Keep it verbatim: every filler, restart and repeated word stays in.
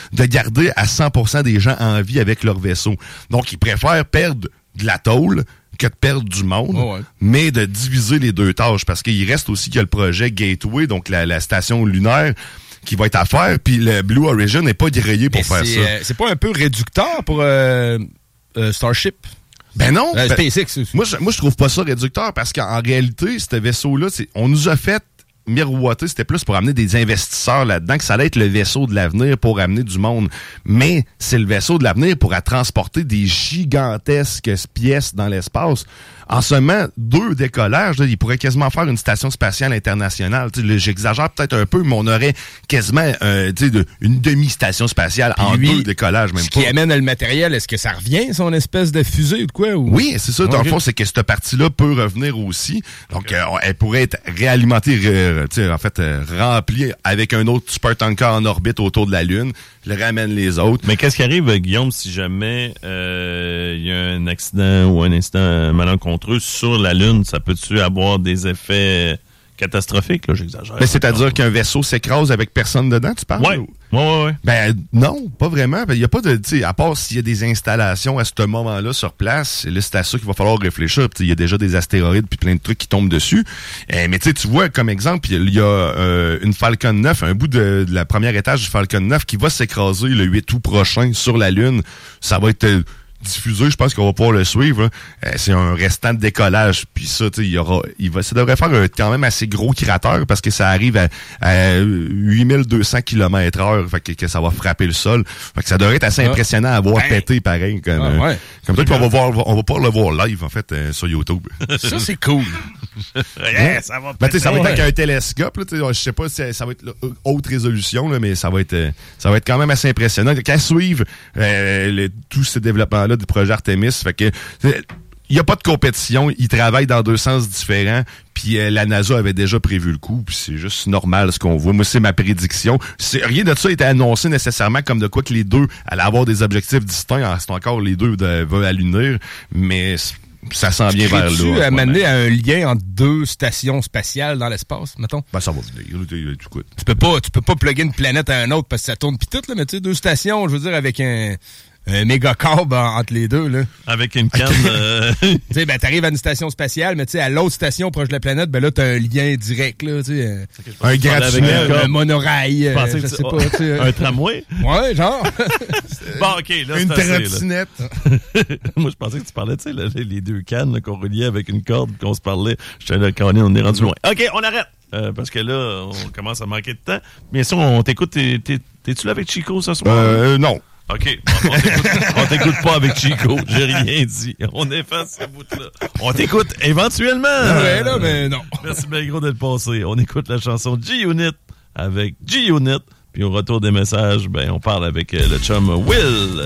de garder à cent pour cent des gens en vie avec leur vaisseau. Donc, ils préfèrent perdre de la tôle que de perdre du monde, oh ouais. mais de diviser les deux tâches, parce qu'il reste aussi qu'il y a le projet Gateway, donc la, la station lunaire, qui va être à faire, puis le Blue Origin n'est pas grillé pour mais faire ça. Euh, c'est pas un peu réducteur pour euh, euh, Starship? Ben non. Euh, ben, SpaceX. Moi, je, moi, je trouve pas ça réducteur parce qu'en réalité, ce vaisseau-là, c'est, on nous a fait miroiter, c'était plus pour amener des investisseurs là-dedans, que ça allait être le vaisseau de l'avenir pour amener du monde. Mais c'est le vaisseau de l'avenir pour transporter des gigantesques pièces dans l'espace. En seulement deux décollages, là, il pourrait quasiment faire une station spatiale internationale. Tu sais, là, j'exagère peut-être un peu, mais on aurait quasiment euh, tu sais, de, une demi-station spatiale en lui, deux décollages. Même ce pas. qui amène le matériel, est-ce que ça revient, son espèce de fusée ou de quoi? Ou... Oui, c'est ça. Dans okay. le fond, c'est que cette partie-là peut revenir aussi. Donc, okay. euh, elle pourrait être réalimentée, euh, tu sais, en fait, euh, remplie avec un autre supertanker en orbite autour de la Lune. Le ramène les autres. Mais qu'est-ce qui arrive, Guillaume, si jamais il euh, y a un accident ou un incident malencontreux sur la Lune? Ça peut-tu avoir des effets catastrophiques? Là, j'exagère. Mais c'est-à-dire qu'un vaisseau s'écrase avec personne dedans, tu parles? Oui, oui, oui. Ouais. Ben non, pas vraiment. Il n'y a pas de, tu sais, à part s'il y a des installations à ce moment-là sur place, là, c'est à ça qu'il va falloir réfléchir. Il y a déjà des astéroïdes puis plein de trucs qui tombent dessus. Euh, mais tu sais, tu vois, comme exemple, il y a euh, une Falcon neuf, un bout de, de la première étage du Falcon neuf qui va s'écraser le huit août prochain sur la Lune. Ça va être... Euh, diffusé, je pense qu'on va pouvoir le suivre. Hein. Euh, c'est un restant de décollage. Puis ça, tu sais, il y aura, il va, ça devrait faire un quand même assez gros cratère parce que ça arrive à, à huit mille deux cents kilomètres heure. Fait que, que ça va frapper le sol. Fait que ça devrait être assez ah. impressionnant à voir ben. péter pareil. Comme, ah, ouais. euh, comme ça, puis on va voir, on va pouvoir le voir live en fait euh, sur YouTube. Ça c'est cool. yeah, ça va. Ben, ça va être avec un télescope. Là, je sais pas si ça va être là, haute résolution, là, mais ça va être, euh, ça va être quand même assez impressionnant. Qu'à suivre euh, le, tous ces développements là du projet Artemis. Fait que il n'y a pas de compétition, ils travaillent dans deux sens différents, puis euh, la NASA avait déjà prévu le coup, puis c'est juste normal ce qu'on voit. Moi, c'est ma prédiction. C'est, rien de ça était annoncé nécessairement comme de quoi que les deux allaient avoir des objectifs distincts. C'est encore les deux de, veulent allunir, mais ça s'en vient vers là. Tu as amené à un lien entre deux stations spatiales dans l'espace, mettons? Ben, ça va venir. Tu, tu peux pas, tu peux pas plugger une planète à un autre parce que ça tourne pis tout, là, mais tu sais, deux stations, je veux dire, avec un... un méga câble entre les deux, là. Avec une canne. Euh... tu sais, ben, t'arrives à une station spatiale, mais tu sais, à l'autre station proche de la planète, ben là, t'as un lien direct, là, tu sais. Un gratuit. Un, un monorail. Euh, je sais pas, tu sais. Un tramway? Ouais, genre. Bon, OK, là, une trottinette. Moi, je pensais que tu parlais, tu sais, les deux cannes là, qu'on reliait avec une corde, qu'on se parlait. Je te quand on est rendu loin. OK, on arrête. Euh, parce que là, on commence à manquer de temps. Bien sûr, on t'écoute. T'es, t'es, t'es-tu là avec Chico ce soir? Euh, non. OK. On t'écoute, on t'écoute pas avec Chico. J'ai rien dit. On efface ce bout-là. On t'écoute éventuellement. Ouais, là, mais non. Merci bien gros d'être passé. On écoute la chanson G-Unit avec G-Unit. Puis au retour des messages, ben, on parle avec le chum Will.